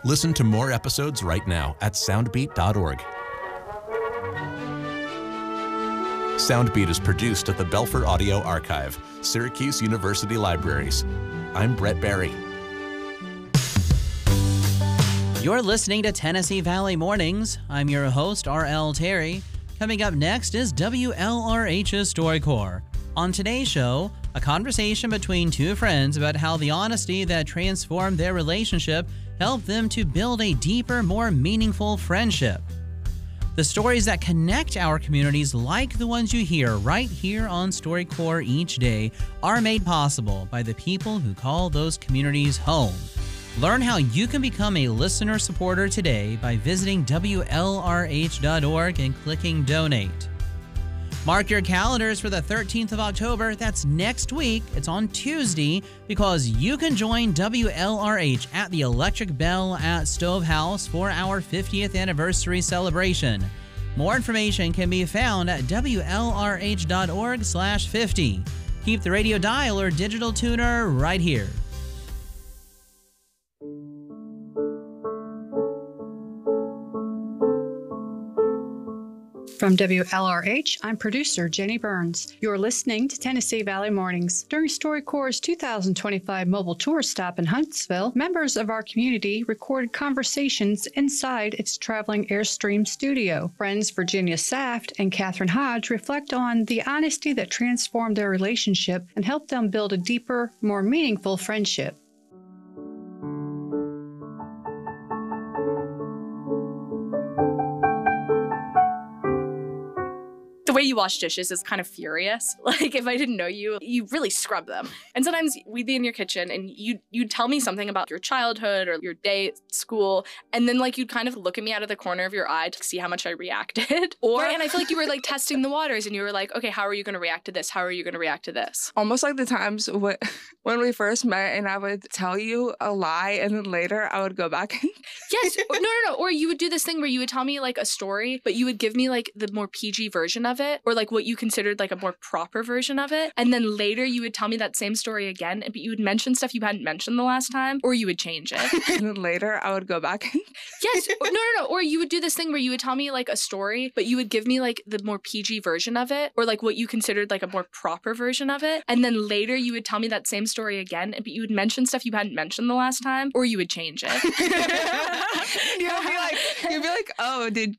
Listen to more episodes right now at soundbeat.org. Soundbeat is produced at the Belfer Audio Archive, Syracuse University Libraries. I'm Brett Barry. You're listening to Tennessee Valley Mornings. I'm your host, R.L. Terry. Coming up next is WLRH's StoryCorps. On today's show, a conversation between two friends about how the honesty that transformed their relationship helped them to build a deeper, more meaningful friendship. The stories that connect our communities, like the ones you hear right here on StoryCorps each day, are made possible by the people who call those communities home. Learn how you can become a listener supporter today by visiting WLRH.org and clicking Donate. Mark your calendars for the 13th of October. That's next week. It's on Tuesday, because you can join WLRH at the Electric Bell at Stove House for our 50th anniversary celebration. More information can be found at WLRH.org/50. Keep the radio dial or digital tuner right here. From WLRH, I'm producer Jenny Burns. You're listening to Tennessee Valley Mornings. During StoryCorps' 2025 mobile tour stop in Huntsville, members of our community recorded conversations inside its traveling Airstream studio. Friends Virginia Saft and Catherine Hodge reflect on the honesty that transformed their relationship and helped them build a deeper, more meaningful friendship. The way you wash dishes is kind of furious. Like, if I didn't know you, you really scrub them. And sometimes we'd be in your kitchen and you'd tell me something about your childhood or your day at school, and then like you'd kind of look at me out of the corner of your eye to see how much I reacted. And I feel like you were like testing the waters, and you were like, okay, how are you going to react to this? How are you going to react to this? Almost like the times when we first met and I would tell you a lie and then later I would go back and... Yes. No. Or you would do this thing where you would tell me like a story, but you would give me like the more PG version of it, or like what you considered like a more proper version of it. And then later you would tell me that same story again, but you would mention stuff you hadn't mentioned the last time, or you would change it. And then later I would go back and... Yes. No. Or you would do this thing where you would tell me like a story, but you would give me like the more PG version of it, or like what you considered like a more proper version of it. And then later you would tell me that same story again, but you would mention stuff you hadn't mentioned the last time, or you would change it. You'd be like, oh, did